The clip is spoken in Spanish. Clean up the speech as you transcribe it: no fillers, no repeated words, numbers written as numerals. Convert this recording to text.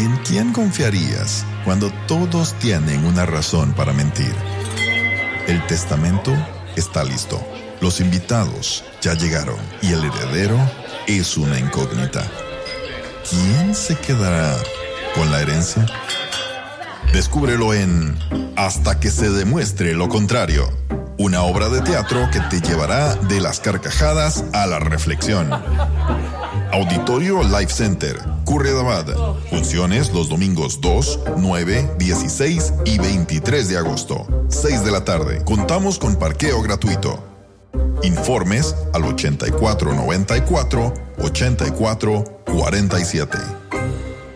¿En quién confiarías cuando todos tienen una razón para mentir? El testamento está listo. Los invitados ya llegaron y el heredero es una incógnita. ¿Quién se quedará con la herencia? Descúbrelo en Hasta que se demuestre lo contrario. Una obra de teatro que te llevará de las carcajadas a la reflexión. Auditorio Life Center, Curridabat. Funciones los domingos 2, 9, 16 y 23 de agosto. 6 de la tarde. Contamos con parqueo gratuito. Informes al 8494-8447.